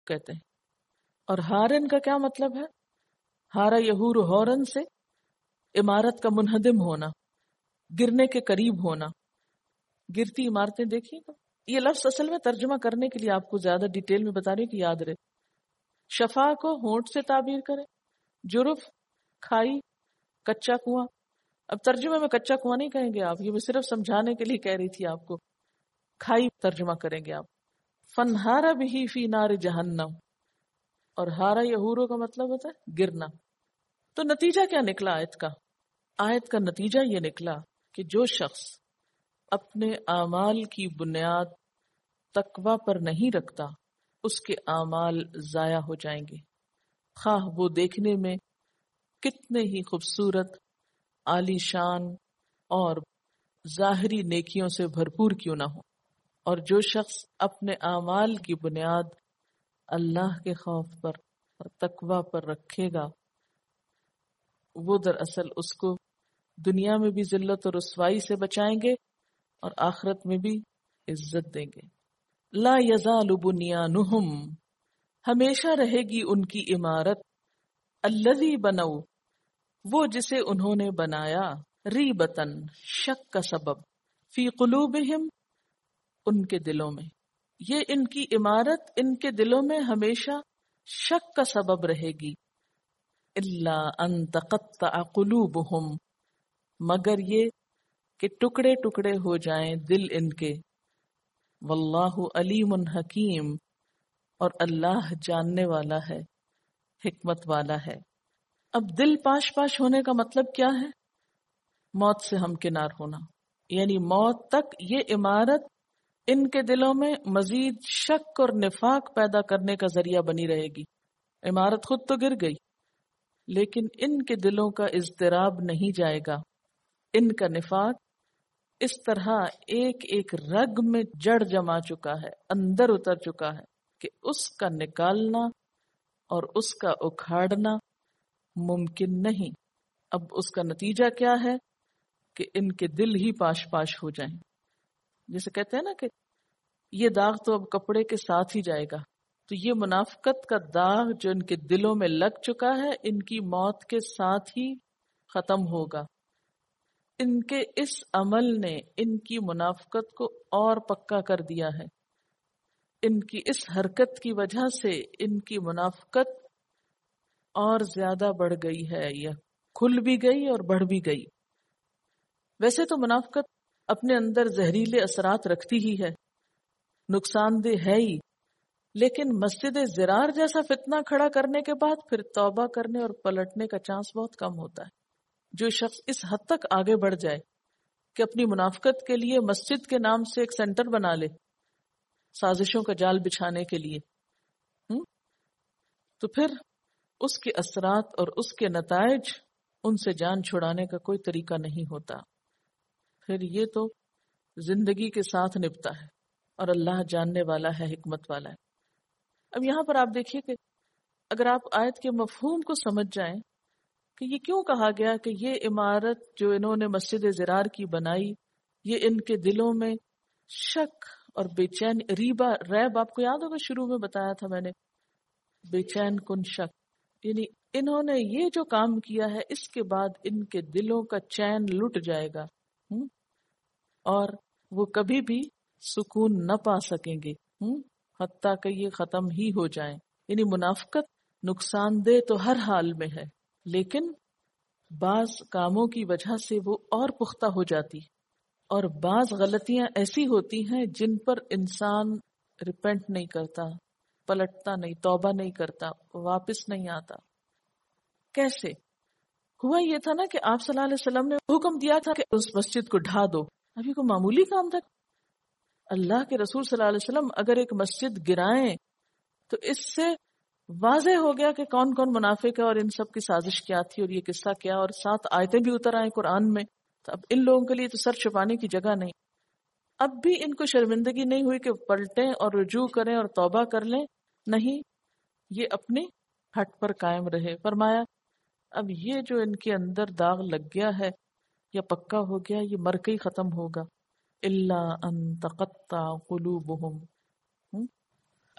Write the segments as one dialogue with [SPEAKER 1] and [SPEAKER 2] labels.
[SPEAKER 1] کہتے ہیں. اور ہارن کا کیا مطلب ہے؟ ہارا یہور ہورن سے عمارت کا منہدم ہونا، گرنے کے قریب ہونا. گرتی عمارتیں دیکھیے گا. یہ لفظ اصل میں ترجمہ کرنے کے لیے آپ کو زیادہ ڈیٹیل میں بتا رہی ہوں کہ یاد رہے. شفا کو ہونٹ سے تعبیر کرے، جرف کھائی، کچا کنواں. اب ترجمے میں کچا کنواں نہیں کہیں گے آپ، یہ میں صرف سمجھانے کے لیے کہہ رہی تھی آپ کو. کھائی ترجمہ کریں گے آپ. فنہارا بھی فی نار جہنم. اور ہارا یہورو کا مطلب ہوتا ہے گرنا. تو نتیجہ کیا نکلا آیت کا؟ آیت کا نتیجہ یہ نکلا کہ جو شخص اپنے اعمال کی بنیاد تقوی پر نہیں رکھتا اس کے اعمال ضائع ہو جائیں گے، خواہ وہ دیکھنے میں کتنے ہی خوبصورت، عالی شان اور ظاہری نیکیوں سے بھرپور کیوں نہ ہو. اور جو شخص اپنے اعمال کی بنیاد اللہ کے خوف پر اور تقوی پر رکھے گا وہ دراصل اس کو دنیا میں بھی ذلت اور رسوائی سے بچائیں گے اور آخرت میں بھی عزت دیں گے. لا یزال بنیانہم، ہمیشہ رہے گی ان کی عمارت، الذی بنوا، وہ جسے انہوں نے بنایا، ریبتن، شک کا سبب، فی قلوبہم، ان کے دلوں میں. یہ ان کی عمارت ان کے دلوں میں ہمیشہ شک کا سبب رہے گی. الا ان تقطع قلوبہم، مگر یہ کہ ٹکڑے ٹکڑے ہو جائیں دل ان کے. واللہ علیم حکیم، اور اللہ جاننے والا ہے، حکمت والا ہے. اب دل پاش پاش ہونے کا مطلب کیا ہے؟ موت سے ہمکنار ہونا. یعنی موت تک یہ عمارت ان کے دلوں میں مزید شک اور نفاق پیدا کرنے کا ذریعہ بنی رہے گی. عمارت خود تو گر گئی لیکن ان کے دلوں کا اضطراب نہیں جائے گا. ان کا نفاق اس طرح ایک ایک رگ میں جڑ جما چکا ہے، اندر اتر چکا ہے کہ اس کا نکالنا اور اس کا اکھاڑنا ممکن نہیں. اب اس کا نتیجہ کیا ہے کہ ان کے دل ہی پاش پاش ہو جائیں. جیسے کہتے ہیں نا کہ یہ داغ تو اب کپڑے کے ساتھ ہی جائے گا. تو یہ منافقت کا داغ جو ان کے دلوں میں لگ چکا ہے ان کی موت کے ساتھ ہی ختم ہوگا. ان کے اس عمل نے ان کی منافقت کو اور پکا کر دیا ہے. ان کی اس حرکت کی وجہ سے ان کی منافقت اور زیادہ بڑھ گئی ہے، یا کھل بھی گئی اور بڑھ بھی گئی. ویسے تو منافقت اپنے اندر زہریلے اثرات رکھتی ہی ہے، نقصان دہ ہے ہی، لیکن مسجد زرار جیسا فتنہ کھڑا کرنے کے بعد پھر توبہ کرنے اور پلٹنے کا چانس بہت کم ہوتا ہے. جو شخص اس حد تک آگے بڑھ جائے کہ اپنی منافقت کے لیے مسجد کے نام سے ایک سینٹر بنا لے سازشوں کا جال بچھانے کے لیے، تو پھر اس کے اثرات اور اس کے نتائج ان سے جان چھڑانے کا کوئی طریقہ نہیں ہوتا. پھر یہ تو زندگی کے ساتھ نپتا ہے اور اللہ جاننے والا ہے، حکمت والا ہے. اب یہاں پر آپ دیکھیے کہ اگر آپ آیت کے مفہوم کو سمجھ جائیں کہ یہ کیوں کہا گیا کہ یہ عمارت جو انہوں نے مسجد زرار کی بنائی یہ ان کے دلوں میں شک اور بے چین، ریب آپ کو یاد ہوگا شروع میں بتایا تھا میں نے، بے چین کن شک. یعنی انہوں نے یہ جو کام کیا ہے اس کے بعد ان کے دلوں کا چین لٹ جائے گا اور وہ کبھی بھی سکون نہ پا سکیں گے حتیٰ کہ یہ ختم ہی ہو جائیں. یعنی منافقت نقصان دہ تو ہر حال میں ہے، لیکن بعض کاموں کی وجہ سے وہ اور پختہ ہو جاتی، اور بعض غلطیاں ایسی ہوتی ہیں جن پر انسان ریپینٹ نہیں کرتا، پلٹتا نہیں، توبہ نہیں کرتا، واپس نہیں آتا. کیسے ہوا؟ یہ تھا نا کہ آپ صلی اللہ علیہ وسلم نے حکم دیا تھا کہ اس مسجد کو ڈھا دو. ابھی کوئی معمولی کام تھا؟ اللہ کے رسول صلی اللہ علیہ وسلم اگر ایک مسجد گرائیں تو اس سے واضح ہو گیا کہ کون کون منافق ہے اور ان سب کی سازش کیا تھی اور یہ قصہ کیا، اور 7 آیتیں بھی اتر آئیں قرآن میں. تو اب ان لوگوں کے لیے تو سر چھپانے کی جگہ نہیں. اب بھی ان کو شرمندگی نہیں ہوئی کہ پلٹیں اور رجوع کریں اور توبہ کر لیں، نہیں، یہ اپنی ہٹ پر قائم رہے. فرمایا اب یہ جو ان کے اندر داغ لگ گیا ہے یا پکا ہو گیا یہ مر کے ہی ختم ہوگا. الا ان تقطع قلوبہم.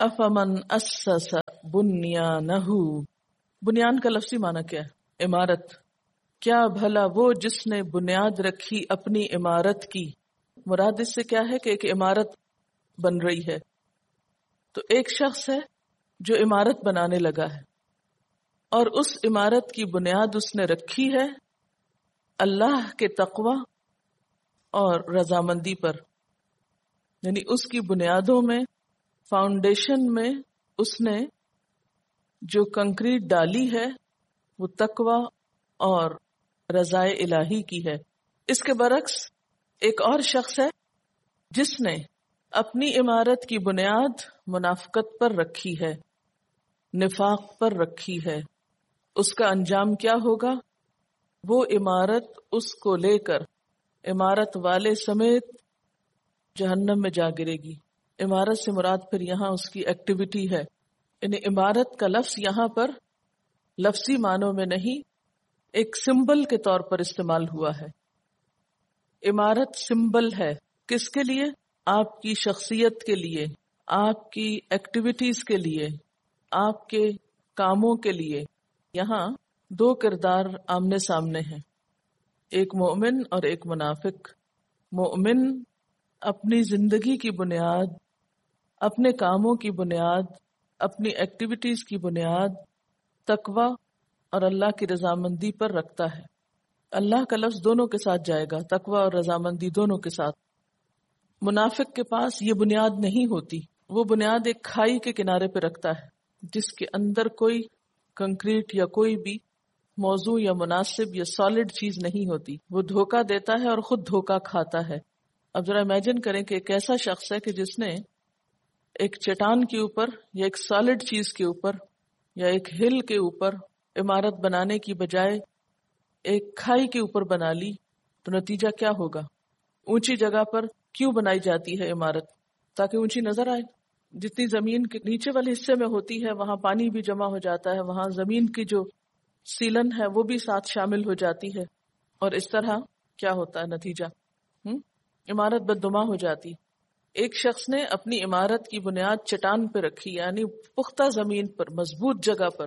[SPEAKER 1] افمن اسس بنیانہ، بنیان کا لفظی معنی کیا ہے؟ عمارت. کیا بھلا وہ جس نے بنیاد رکھی اپنی عمارت کی. مراد اس سے کیا ہے کہ ایک عمارت بن رہی ہے، تو ایک شخص ہے جو عمارت بنانے لگا ہے، اور اس عمارت کی بنیاد اس نے رکھی ہے اللہ کے تقوی اور رضامندی پر. یعنی اس کی بنیادوں میں، فاؤنڈیشن میں اس نے جو کنکریٹ ڈالی ہے وہ تقوی اور رضائے الہی کی ہے. اس کے برعکس ایک اور شخص ہے جس نے اپنی عمارت کی بنیاد منافقت پر رکھی ہے، نفاق پر رکھی ہے. اس کا انجام کیا ہوگا؟ وہ عمارت اس کو لے کر عمارت والے سمیت جہنم میں جا گرے گی. عمارت سے مراد پھر یہاں اس کی ایکٹیویٹی ہے. یعنی عمارت کا لفظ یہاں پر لفظی معنوں میں نہیں، ایک سمبل کے طور پر استعمال ہوا ہے. عمارت سمبل ہے کس کے لیے؟ آپ کی شخصیت کے لیے، آپ کی ایکٹیویٹیز کے لیے، آپ کے کاموں کے لیے. یہاں دو کردار آمنے سامنے ہیں، ایک مومن اور ایک منافق. مومن اپنی زندگی کی بنیاد، اپنے کاموں کی بنیاد، اپنی ایکٹیویٹیز کی بنیاد تقوی اور اللہ کی رضامندی پر رکھتا ہے. اللہ کا لفظ دونوں کے ساتھ جائے گا، تقوی اور رضامندی دونوں کے ساتھ. منافق کے پاس یہ بنیاد نہیں ہوتی، وہ بنیاد ایک کھائی کے کنارے پہ رکھتا ہے جس کے اندر کوئی کنکریٹ یا کوئی بھی موضوع یا مناسب یا سالڈ چیز نہیں ہوتی. وہ دھوکہ دیتا ہے اور خود دھوکہ کھاتا ہے. اب ذرا امیجن کریں کہ ایک ایسا شخص ہے کہ جس نے ایک چٹان کے اوپر یا ایک سالڈ چیز کے اوپر یا ایک ہل کے اوپر عمارت بنانے کی بجائے ایک کھائی کے اوپر بنا لی، تو نتیجہ کیا ہوگا؟ اونچی جگہ پر کیوں بنائی جاتی ہے عمارت؟ تاکہ اونچی نظر آئے. جتنی زمین کے نیچے والے حصے میں ہوتی ہے وہاں پانی بھی جمع ہو جاتا ہے، وہاں زمین کی جو سیلن ہے وہ بھی ساتھ شامل ہو جاتی ہے، اور اس طرح کیا ہوتا ہے نتیجہ؟ عمارت بدنما ہو جاتی. ایک شخص نے اپنی عمارت کی بنیاد چٹان پہ رکھی، یعنی پختہ زمین پر، مضبوط جگہ پر،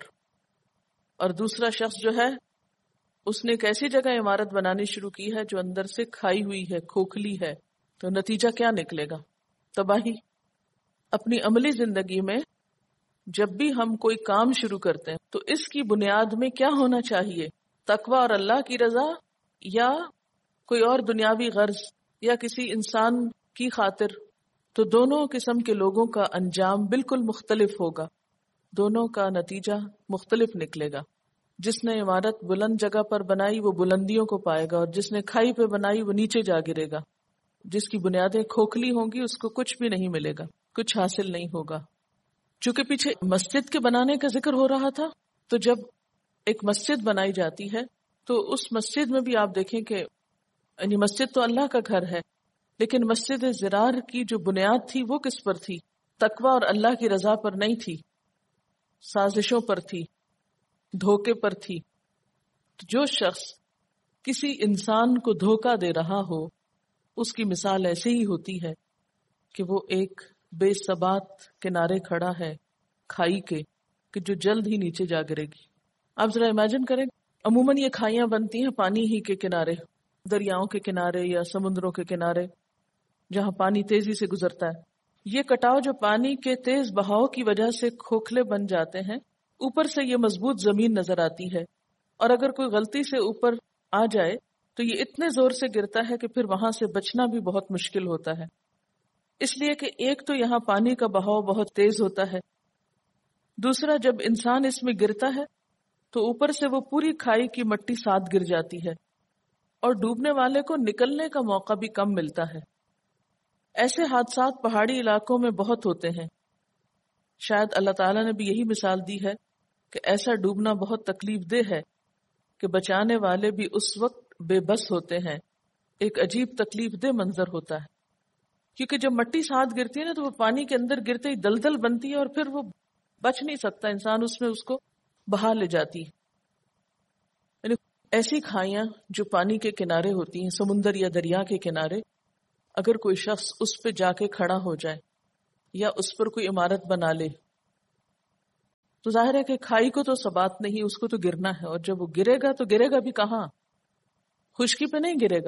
[SPEAKER 1] اور دوسرا شخص جو ہے اس نے ایک ایسی جگہ عمارت بنانی شروع کی ہے جو اندر سے کھائی ہوئی ہے، کھوکھلی ہے. تو نتیجہ کیا نکلے گا؟ تباہی. اپنی عملی زندگی میں جب بھی ہم کوئی کام شروع کرتے ہیں تو اس کی بنیاد میں کیا ہونا چاہیے؟ تقوی اور اللہ کی رضا، یا کوئی اور دنیاوی غرض، یا کسی انسان کی خاطر؟ تو دونوں قسم کے لوگوں کا انجام بالکل مختلف ہوگا، دونوں کا نتیجہ مختلف نکلے گا. جس نے عمارت بلند جگہ پر بنائی وہ بلندیوں کو پائے گا، اور جس نے کھائی پہ بنائی وہ نیچے جا گرے گا. جس کی بنیادیں کھوکھلی ہوں گی اس کو کچھ بھی نہیں ملے گا، کچھ حاصل نہیں ہوگا. چونکہ پیچھے مسجد کے بنانے کا ذکر ہو رہا تھا، تو جب ایک مسجد بنائی جاتی ہے تو اس مسجد میں بھی آپ دیکھیں کہ یعنی مسجد تو اللہ کا گھر ہے، لیکن مسجد زرار کی جو بنیاد تھی وہ کس پر تھی؟ تقوی اور اللہ کی رضا پر نہیں تھی، سازشوں پر تھی، دھوکے پر تھی. جو شخص کسی انسان کو دھوکہ دے رہا ہو اس کی مثال ایسے ہی ہوتی ہے کہ وہ ایک بے ثبات کنارے کھڑا ہے کھائی کے، کہ جو جلد ہی نیچے جا گرے گی. آپ ذرا امیجن کریں، عموماً یہ کھائیاں بنتی ہیں پانی ہی کے کنارے، دریاؤں کے کنارے یا سمندروں کے کنارے جہاں پانی تیزی سے گزرتا ہے. یہ کٹاؤ جو پانی کے تیز بہاؤ کی وجہ سے کھوکھلے بن جاتے ہیں، اوپر سے یہ مضبوط زمین نظر آتی ہے، اور اگر کوئی غلطی سے اوپر آ جائے تو یہ اتنے زور سے گرتا ہے کہ پھر وہاں سے بچنا بھی بہت مشکل ہوتا ہے. اس لیے کہ ایک تو یہاں پانی کا بہاؤ بہت تیز ہوتا ہے، دوسرا جب انسان اس میں گرتا ہے تو اوپر سے وہ پوری کھائی کی مٹی ساتھ گر جاتی ہے، اور ڈوبنے والے کو نکلنے کا موقع بھی کم ملتا ہے. ایسے حادثات پہاڑی علاقوں میں بہت ہوتے ہیں. شاید اللہ تعالیٰ نے بھی یہی مثال دی ہے کہ ایسا ڈوبنا بہت تکلیف دہ ہے کہ بچانے والے بھی اس وقت بے بس ہوتے ہیں. ایک عجیب تکلیف دہ منظر ہوتا ہے، کیونکہ جب مٹی ساتھ گرتی ہے نا تو وہ پانی کے اندر گرتے ہی دلدل بنتی ہے، اور پھر وہ بچ نہیں سکتا انسان، اس میں اس کو بہا لے جاتی ہے. یعنی ایسی کھائیاں جو پانی کے کنارے ہوتی ہیں، سمندر یا دریا کے کنارے، اگر کوئی شخص اس پہ جا کے کھڑا ہو جائے یا اس پر کوئی عمارت بنا لے تو ظاہر ہے کہ کھائی کو تو ثبات نہیں، اس کو تو گرنا ہے، اور جب وہ گرے گا تو گرے گا بھی کہاں؟ خشکی پہ نہیں گرے گا۔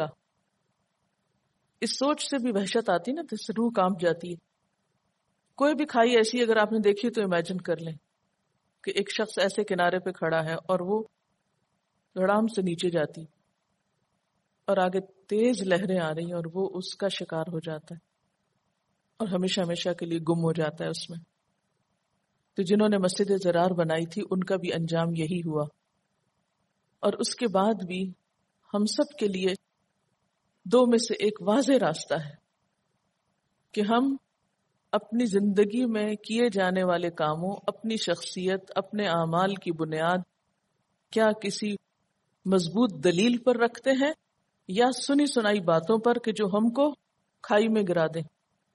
[SPEAKER 1] اس سوچ سے بھی وحشت آتی نا، تو اس سے روح کانپ جاتی ہے۔ کوئی بھی کھائی ایسی اگر آپ نے دیکھی تو امیجن کر لیں کہ ایک شخص ایسے کنارے پہ کھڑا ہے اور وہ دھڑام سے نیچے جاتی اور آگے تیز لہریں آ رہی ہیں اور وہ اس کا شکار ہو جاتا ہے اور ہمیشہ ہمیشہ کے لیے گم ہو جاتا ہے اس میں۔ تو جنہوں نے مسجد زرار بنائی تھی ان کا بھی انجام یہی ہوا، اور اس کے بعد بھی ہم سب کے لیے دو میں سے ایک واضح راستہ ہے کہ ہم اپنی زندگی میں کیے جانے والے کاموں، اپنی شخصیت، اپنے اعمال کی بنیاد کیا کسی مضبوط دلیل پر رکھتے ہیں یا سنی سنائی باتوں پر کہ جو ہم کو کھائی میں گرا دیں۔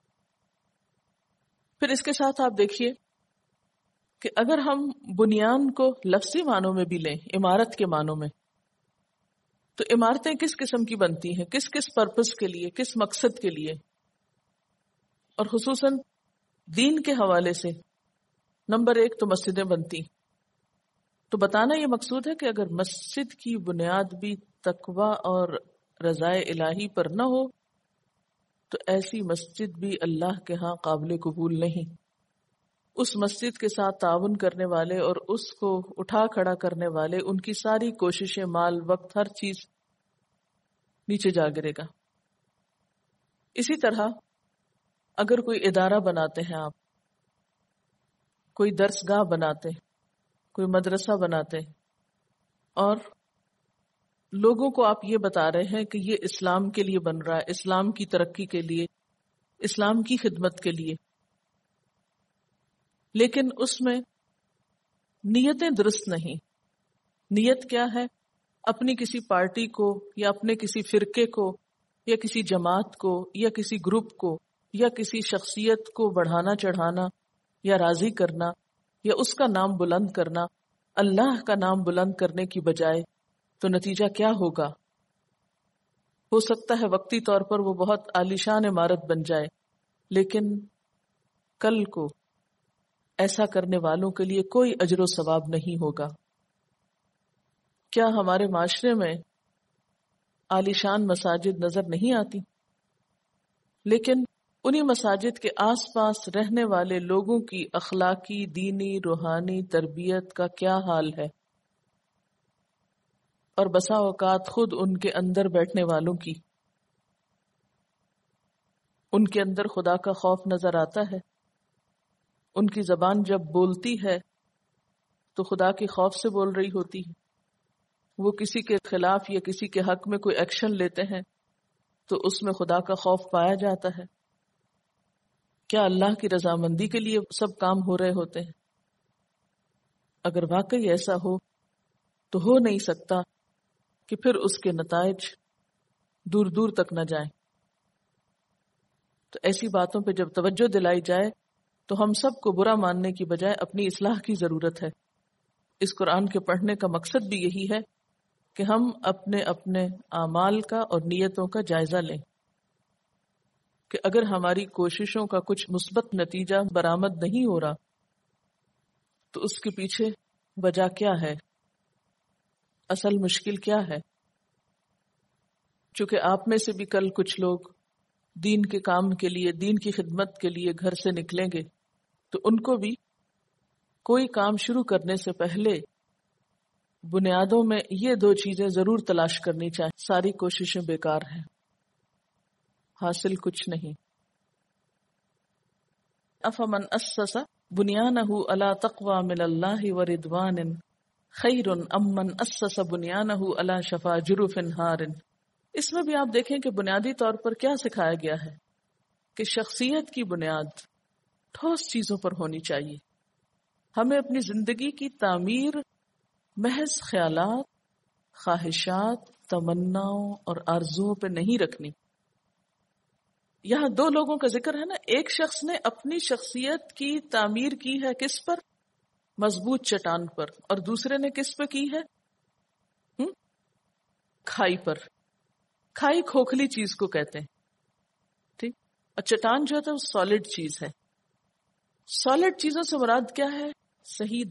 [SPEAKER 1] پھر اس کے ساتھ آپ دیکھیے کہ اگر ہم بنیان کو لفظی معنوں میں بھی لیں، عمارت کے معنوں میں، تو عمارتیں کس قسم کی بنتی ہیں، کس کس پرپس کے لیے، کس مقصد کے لیے، اور خصوصاً دین کے حوالے سے نمبر ایک تو مسجدیں بنتی۔ تو بتانا یہ مقصود ہے کہ اگر مسجد کی بنیاد بھی تقوی اور رضائے الہی پر نہ ہو تو ایسی مسجد بھی اللہ کے ہاں قابل قبول نہیں۔ اس مسجد کے ساتھ تعاون کرنے والے اور اس کو اٹھا کھڑا کرنے والے، ان کی ساری کوششیں، مال، وقت، ہر چیز نیچے جا گرے گا۔ اسی طرح اگر کوئی ادارہ بناتے ہیں آپ، کوئی درسگاہ بناتے، کوئی مدرسہ بناتے، اور لوگوں کو آپ یہ بتا رہے ہیں کہ یہ اسلام کے لیے بن رہا ہے، اسلام کی ترقی کے لیے، اسلام کی خدمت کے لیے، لیکن اس میں نیتیں درست نہیں۔ نیت کیا ہے؟ اپنی کسی پارٹی کو یا اپنے کسی فرقے کو یا کسی جماعت کو یا کسی گروپ کو یا کسی شخصیت کو بڑھانا چڑھانا یا راضی کرنا یا اس کا نام بلند کرنا، اللہ کا نام بلند کرنے کی بجائے، تو نتیجہ کیا ہوگا؟ ہو سکتا ہے وقتی طور پر وہ بہت عالیشان عمارت بن جائے، لیکن کل کو ایسا کرنے والوں کے لیے کوئی اجر و ثواب نہیں ہوگا۔ کیا ہمارے معاشرے میں عالیشان مساجد نظر نہیں آتی؟ لیکن انہی مساجد کے آس پاس رہنے والے لوگوں کی اخلاقی، دینی، روحانی تربیت کا کیا حال ہے؟ اور بسا اوقات خود ان کے اندر بیٹھنے والوں کی، ان کے اندر خدا کا خوف نظر آتا ہے؟ ان کی زبان جب بولتی ہے تو خدا کے خوف سے بول رہی ہوتی ہے؟ وہ کسی کے خلاف یا کسی کے حق میں کوئی ایکشن لیتے ہیں تو اس میں خدا کا خوف پایا جاتا ہے؟ کیا اللہ کی رضامندی کے لیے سب کام ہو رہے ہوتے ہیں؟ اگر واقعی ایسا ہو تو ہو نہیں سکتا کہ پھر اس کے نتائج دور دور تک نہ جائیں۔ تو ایسی باتوں پہ جب توجہ دلائی جائے تو ہم سب کو برا ماننے کی بجائے اپنی اصلاح کی ضرورت ہے۔ اس قرآن کے پڑھنے کا مقصد بھی یہی ہے کہ ہم اپنے اپنے اعمال کا اور نیتوں کا جائزہ لیں کہ اگر ہماری کوششوں کا کچھ مثبت نتیجہ برآمد نہیں ہو رہا تو اس کے پیچھے وجہ کیا ہے، اصل مشکل کیا ہے۔ چونکہ آپ میں سے بھی کل کچھ لوگ دین کے کام کے لیے، دین کی خدمت کے لیے گھر سے نکلیں گے، تو ان کو بھی کوئی کام شروع کرنے سے پہلے بنیادوں میں یہ دو چیزیں ضرور تلاش کرنی چاہیے۔ ساری کوششیں بیکار ہیں، حاصل کچھ نہیں۔ افمن اسس بنیانہ علی تقوی من اللہ ورضوان خیر ام من اسس بنیانہ علی شفا جرف ہار۔ اس میں بھی آپ دیکھیں کہ بنیادی طور پر کیا سکھایا گیا ہے کہ شخصیت کی بنیاد ٹھوس چیزوں پر ہونی چاہیے۔ ہمیں اپنی زندگی کی تعمیر محض خیالات، خواہشات، تمناؤں اور آرزوؤں پہ نہیں رکھنی۔ یہاں دو لوگوں کا ذکر ہے نا، ایک شخص نے اپنی شخصیت کی تعمیر کی ہے کس پر؟ مضبوط چٹان پر، اور دوسرے نے کس پہ کی ہے؟ کھائی پر۔ کھائی کھوکھلی چیز کو کہتے ہیں، ٹھیک، اور چٹان جو ہے وہ سالڈ چیز ہے۔ سالڈ چیزوں سے مراد کیا ہے؟ صحیح